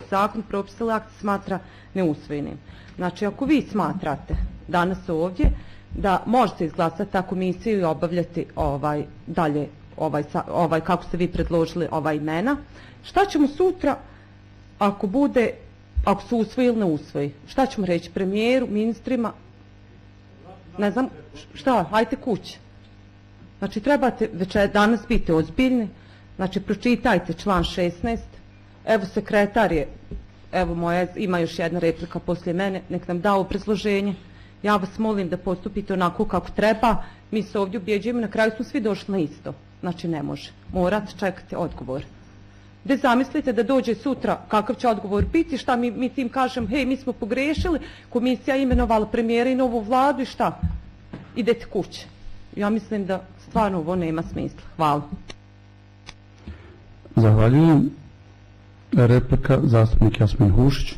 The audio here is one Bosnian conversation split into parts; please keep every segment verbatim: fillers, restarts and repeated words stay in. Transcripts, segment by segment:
zakon, propis ili akt smatra neusvojenim. Znači, ako vi smatrate danas ovdje da možete izglasati ta komisiju i obavljati ovaj, dalje, ovaj, ovaj, kako ste vi predložili, ova imena, šta ćemo sutra ako bude, ako su usvoji ili ne usvoji? Šta ćemo reći premijeru, ministrima? Ne znam, šta, hajte kuće. Znači, trebate već danas biti ozbiljni, znači, pročitajte član šesnaest, evo sekretar je, evo moja, ima još jedna replika poslije mene, nek nam da obrazloženje. Ja vas molim da postupite onako kako treba, mi se ovdje ubjeđujemo, na kraju smo svi došli na isto. Znači, ne može, morate čekati odgovor. Gde zamislite da dođe sutra kakav će odgovor biti, šta mi, mi tim kažem, hej, mi smo pogrešili, komisija imenovala premijera i novu vladu i šta? Idete kuće. Ja mislim da stvarno ovo nema smisla. Hvala. Zahvaljujem. Replika, zastupnik Jasmin Hušić.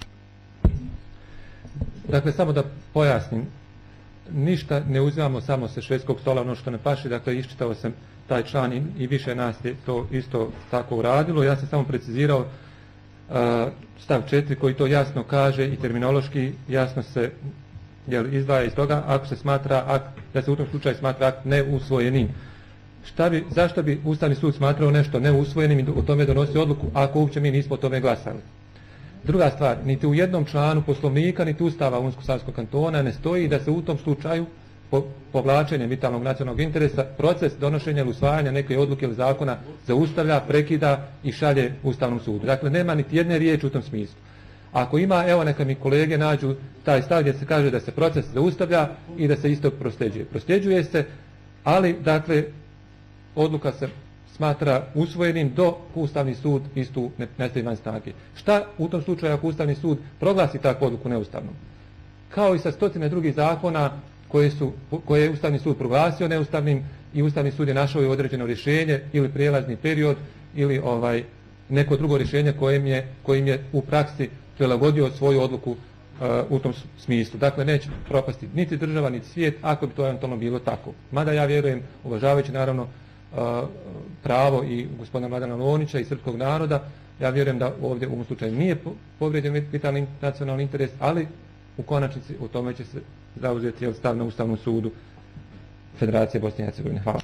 Dakle, samo da pojasnim, ništa ne uzimamo samo sa švedskog stola, ono što ne paši, dakle, iščitao sam taj član i, i više nas je to isto tako uradilo. Ja sam samo precizirao uh, stav četiri koji to jasno kaže i terminološki jasno se jel, izdvaja iz toga ako se smatra akt, da se u tom slučaju smatra akt neusvojenim. Šta bi, zašto bi Ustavni sud smatrao nešto neusvojenim i o tome donosi odluku ako uopće mi nismo o tome glasali? Druga stvar, niti u jednom članu Poslovnika, niti Ustava Unsko-Sanskog kantona ne stoji da se u tom slučaju po, povlačenjem vitalnog nacionalnog interesa proces donošenja ili usvajanja neke odluke ili zakona zaustavlja, prekida i šalje Ustavnom sudu. Dakle, nema niti jedne riječi u tom smislu. Ako ima, evo neka mi kolege nađu taj stav gdje se kaže da se proces zaustavlja i da se isto prosljeđuje. Prosljeđuje se, ali, dakle, odluka se smatra usvojenim do Ustavni sud istu ne, ne stavi van snage. Šta u tom slučaju ako Ustavni sud proglasi takvu odluku neustavnom? Kao i sa stotine drugih zakona koje, su, koje je Ustavni sud proglasio neustavnim i Ustavni sud je našao i određeno rješenje ili prijelazni period ili ovaj neko drugo rješenje kojim je, kojim je u praksi prilagodio svoju odluku uh, u tom smislu. Dakle, neće propasti niti država, niti svijet ako bi to eventualno bilo tako. Mada ja vjerujem, uvažavajući naravno pravo i gospodina Mladena Lonića i srpskog naroda, ja vjerujem da ovdje u ovom slučaju nije povrijeđen vitalni nacionalni interes, ali u konačnici u tome će se zauzeti stav na Ustavnom sudu Federacije Bosne i Hercegovine. Hvala.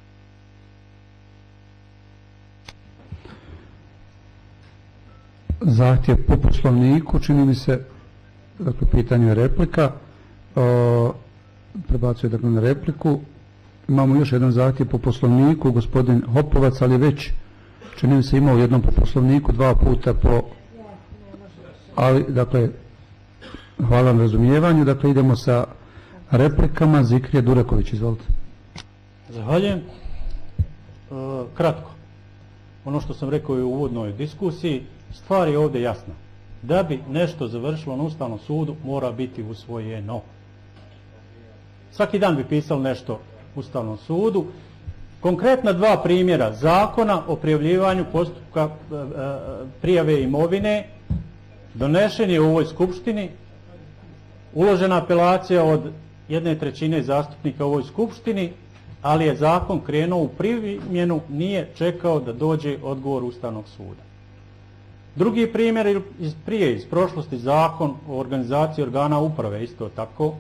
Zahtjev po Poslovniku, čini mi se, dakle, pitanje je replika, o, prebacuje dakle na repliku. Imamo još jedan zahtjev po Poslovniku, gospodin Hopovac, ali već, čini mi se, imao jednom po Poslovniku, dva puta po... Ali, dakle, hvala na razumijevanju. Dakle, idemo sa replikama. Zikrija Dureković, izvolite. Zahvaljujem. E, kratko. Ono što sam rekao i u uvodnoj diskusiji, stvar je ovdje jasna. Da bi nešto završilo na Ustavnom sudu, mora biti usvojeno. Svaki dan bi pisali nešto Ustavnom sudu. Konkretna dva primjera zakona o prijavljivanju postupka e, prijave imovine donešen je u ovoj skupštini, uložena apelacija od jedne trećine zastupnika u ovoj skupštini, ali je zakon krenuo u primjenu, nije čekao da dođe odgovor Ustavnog suda. Drugi primjer iz prije, iz prošlosti, zakon o organizaciji organa uprave, isto tako,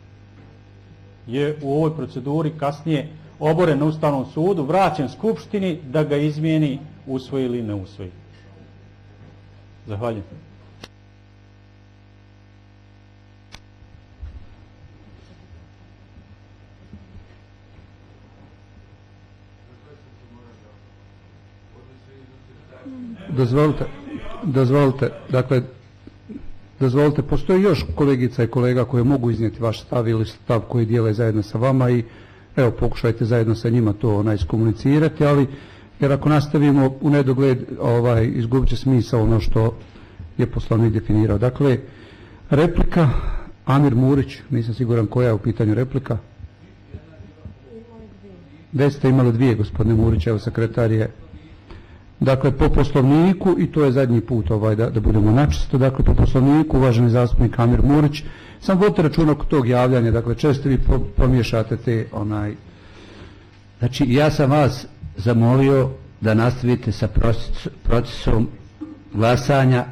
je u ovoj proceduri kasnije oboren na Ustavnom sudu, vraćen skupštini da ga izmijeni, usvoji ili ne usvoji. Zahvaljujem. Dozvolite, dozvolite, dakle, dozvolite, postoji još kolegica i kolega koje mogu iznijeti vaš stav ili stav koji dijele zajedno sa vama i evo pokušajte zajedno sa njima to onaj iskomunicirati, ali jer ako nastavimo u nedogled ovaj, izgubit će smisao ono što je Poslovnik definirao. Dakle, replika, Amir Murić, nisam siguran koja je u pitanju replika. Već ste imali dvije, gospodine Murić, evo sekretar je. Dakle, po Poslovniku, i to je zadnji put ovaj, da, da budemo načisto, dakle, po Poslovniku, uvaženi zastupnik Amir Murić, sam vodite računa oko tog javljanja, dakle, često vi pomiješate te, onaj... Znači, ja sam vas zamolio da nastavite sa procesom glasanja